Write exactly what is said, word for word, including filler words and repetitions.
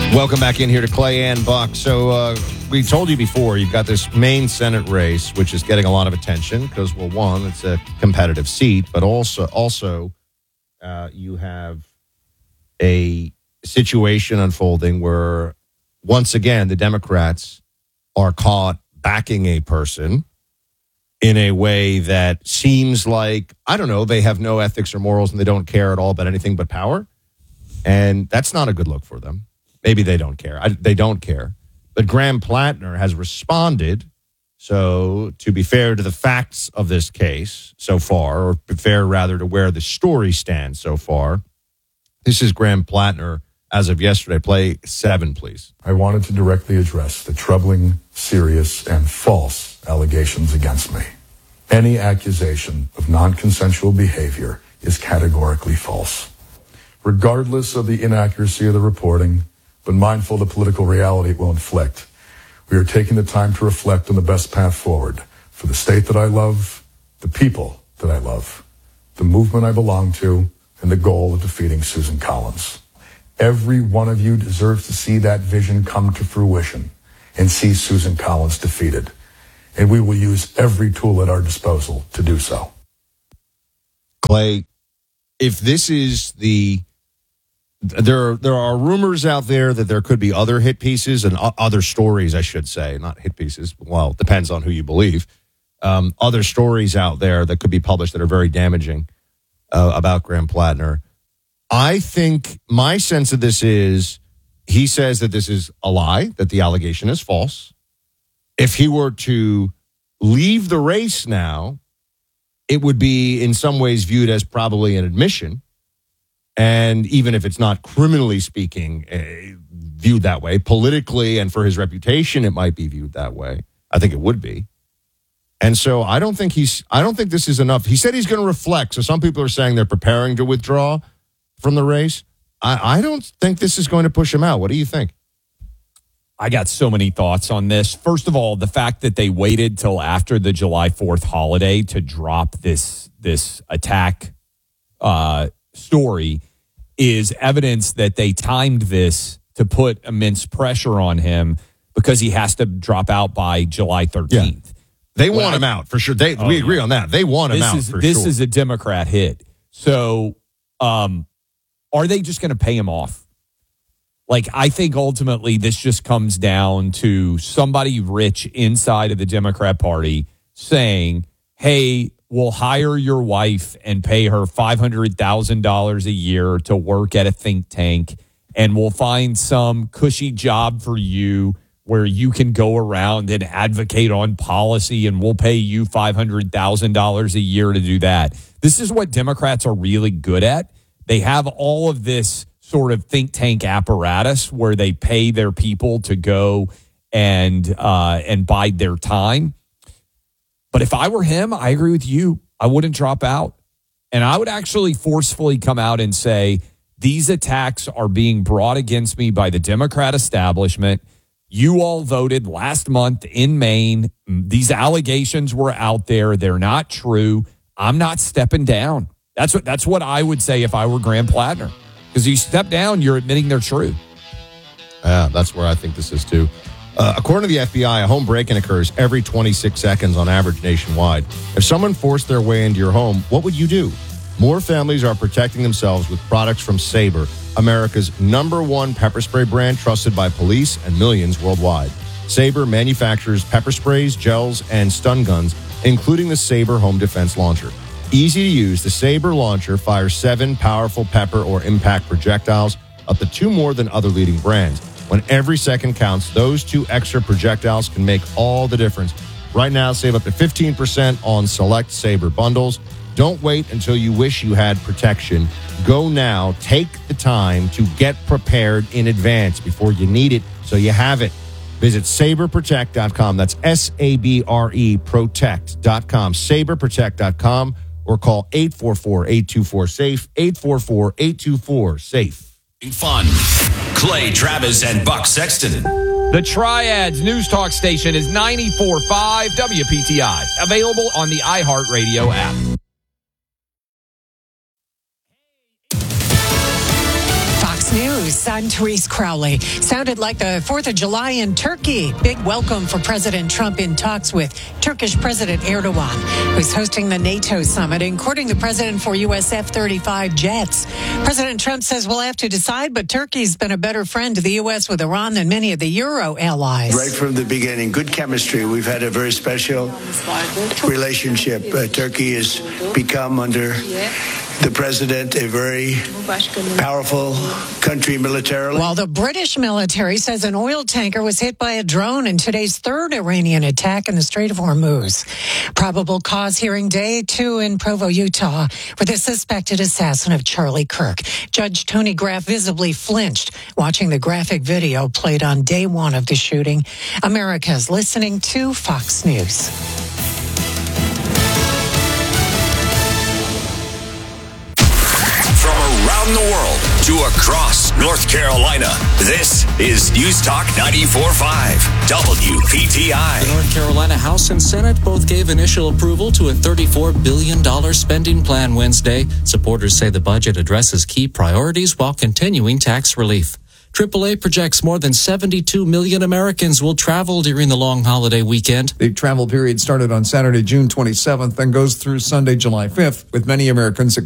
Welcome back in here to Clay and Buck. So uh, we told you before, you've got this Maine Senate race, which is getting a lot of attention because, well, one, it's a competitive seat, but also, also uh, you have a situation unfolding where, once again, the Democrats are caught backing a person in a way that seems like, I don't know, they have no ethics or morals and they don't care at all about anything but power. And that's not a good look for them. Maybe they don't care. I, they don't care. But Graham Plattner has responded. So to be fair to the facts of this case so far, or be fair rather to where the story stands so far, this is Graham Plattner as of yesterday. Play seven, please. I wanted to directly address the troubling, serious, and false allegations against me. Any accusation of non-consensual behavior is categorically false. Regardless of the inaccuracy of the reporting, but mindful of the political reality it will inflict, we are taking the time to reflect on the best path forward for the state that I love, the people that I love, the movement I belong to, and the goal of defeating Susan Collins. Every one of you deserves to see that vision come to fruition and see Susan Collins defeated. And we will use every tool at our disposal to do so. Clay, if this is the... There, there are rumors out there that there could be other hit pieces and other stories, I should say, not hit pieces. Well, it depends on who you believe. Um, other stories out there that could be published that are very damaging uh, about Graham Plattner. I think my sense of this is he says that this is a lie, that the allegation is false. If he were to leave the race now, it would be in some ways viewed as probably an admission. And even if it's not criminally speaking uh, viewed that way, politically and for his reputation, it might be viewed that way. I think it would be. And so I don't think he's, I don't think this is enough. He said he's going to reflect. So some people are saying they're preparing to withdraw from the race. I, I don't think this is going to push him out. What do you think? I got so many thoughts on this. First of all, the fact that they waited till after the July fourth holiday to drop this, this attack uh, story is evidence that they timed this to put immense pressure on him because he has to drop out by July thirteenth. Yeah. They well, want him out for sure. They, oh, we agree yeah. on that. They want him this out is, for this sure. This is a Democrat hit. So um, are they just going to pay him off? Like, I think ultimately this just comes down to somebody rich inside of the Democrat Party saying, hey, we'll hire your wife and pay her five hundred thousand dollars a year to work at a think tank, and we'll find some cushy job for you where you can go around and advocate on policy, and we'll pay you five hundred thousand dollars a year to do that. This is what Democrats are really good at. They have all of this sort of think tank apparatus where they pay their people to go and uh, and bide their time. But if I were him, I agree with you. I wouldn't drop out. And I would actually forcefully come out and say, these attacks are being brought against me by the Democrat establishment. You all voted last month in Maine. These allegations were out there. They're not true. I'm not stepping down. That's what that's what I would say if I were Graham Plattner. Because you step down, you're admitting they're true. Yeah, that's where I think this is too. Uh, according to the F B I, a home break-in occurs every twenty-six seconds on average nationwide. If someone forced their way into your home, what would you do? More families are protecting themselves with products from Sabre, America's number one pepper spray brand trusted by police and millions worldwide. Sabre manufactures pepper sprays, gels, and stun guns, including the Sabre Home Defense Launcher. Easy to use, the Sabre Launcher fires seven powerful pepper or impact projectiles, up to two more than other leading brands. When every second counts, those two extra projectiles can make all the difference. Right now, save up to fifteen percent on select Sabre bundles. Don't wait until you wish you had protection. Go now. Take the time to get prepared in advance before you need it so you have it. Visit sabre protect dot com. That's S A B R E protect dot com. sabre protect dot com or call eight four four, eight two four, SAFE, eight four four, eight two four, SAFE. Fun. Clay Travis and Buck Sexton. The Triads News Talk Station is ninety-four point five W P T I. Available on the iHeartRadio app. Fox Fox News, I'm Therese Crowley. Sounded like the fourth of July in Turkey. Big welcome for President Trump in talks with Turkish President Erdogan, who's hosting the NATO summit and courting the president for U S F thirty-five jets. President Trump says we'll have to decide, but Turkey's been a better friend to the U S with Iran than many of the Euro allies. Right from the beginning, good chemistry. We've had a very special relationship. Uh, Turkey has become, under the president, a very powerful country militarily. While the British military says an oil tanker was hit by a drone in today's third Iranian attack in the Strait of Hormuz. Probable cause hearing day two in Provo, Utah, for the suspected assassin of Charlie Kirk. Judge Tony Graff visibly flinched watching the graphic video played on day one of the shooting. America's listening to Fox News. Around the world to across North Carolina, this is News Talk ninety-four point five W P T I. The North Carolina House and Senate both gave initial approval to a thirty-four billion dollars spending plan Wednesday. Supporters say the budget addresses key priorities while continuing tax relief. triple A projects more than seventy-two million Americans will travel during the long holiday weekend. The travel period started on Saturday, June twenty-seventh, and goes through Sunday, July fifth, with many Americans